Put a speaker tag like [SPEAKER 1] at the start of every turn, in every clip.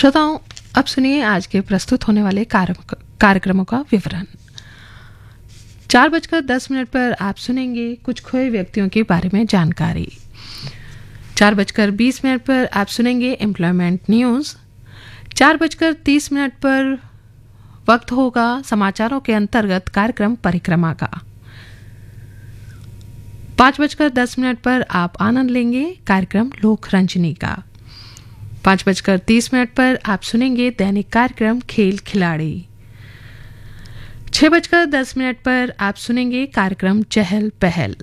[SPEAKER 1] श्रोताओं, अब सुनिए आज के प्रस्तुत होने वाले कार्यक्रमों का विवरण। 4:10 पर आप सुनेंगे कुछ खोए व्यक्तियों के बारे में जानकारी। 4:20 पर आप सुनेंगे एम्प्लॉयमेंट न्यूज। 4:30 पर वक्त होगा समाचारों के अंतर्गत कार्यक्रम परिक्रमा का। 5:10 पर आप आनंद लेंगे कार्यक्रम लोक रंजनी का। 5:30 पर आप सुनेंगे दैनिक कार्यक्रम खेल खिलाड़ी। 6:10 पर आप सुनेंगे कार्यक्रम चहल पहल।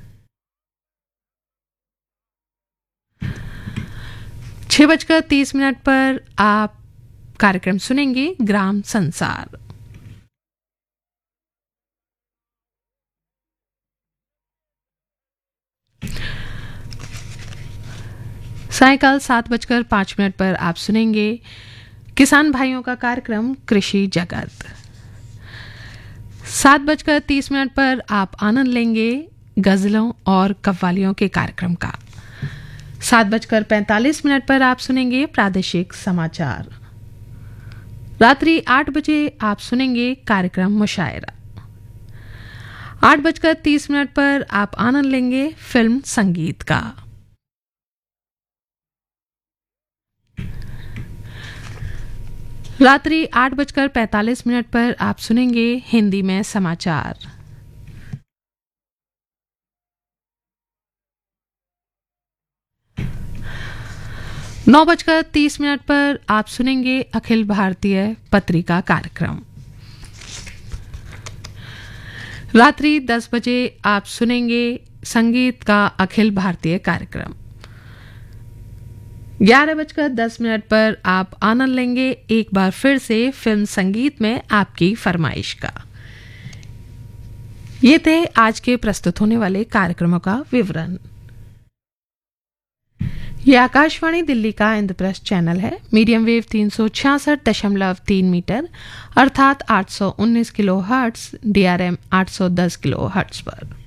[SPEAKER 1] 6:30 पर आप कार्यक्रम सुनेंगे ग्राम संसार। सायकाल 7:05 पर आप सुनेंगे किसान भाइयों का कार्यक्रम कृषि जगत। 7:30 पर आप आनंद लेंगे गजलों और कव्वालियों के कार्यक्रम का। 7:45 पर आप सुनेंगे प्रादेशिक समाचार। रात्रि 8 बजे आप सुनेंगे कार्यक्रम मुशायरा। 8:30 पर आप आनंद लेंगे फिल्म संगीत का। रात्रि 8:45 पर आप सुनेंगे हिंदी में समाचार। नौ 9:30 पर आप सुनेंगे अखिल भारतीय पत्रिका कार्यक्रम। रात्रि 10 बजे आप सुनेंगे संगीत का अखिल भारतीय कार्यक्रम। 11:10 पर आप आनंद लेंगे एक बार फिर से फिल्म संगीत में आपकी फरमाइश का। ये थे आज के प्रस्तुत होने वाले कार्यक्रमों का विवरण। ये आकाशवाणी दिल्ली का इंद्रप्रस्थ चैनल है। मीडियम वेव 366.3 मीटर अर्थात 819 किलोहर्ट्ज, DRM 810 किलोहर्ट्ज पर।